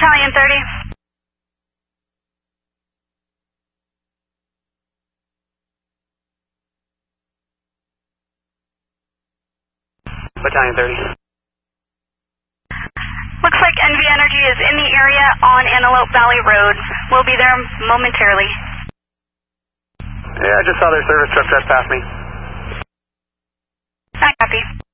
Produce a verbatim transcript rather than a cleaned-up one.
Battalion thirty. Battalion thirty. Looks like N V Energy is in the area on Antelope Valley Road. We'll be there momentarily. Yeah, I just saw their service truck drive past me. I copy.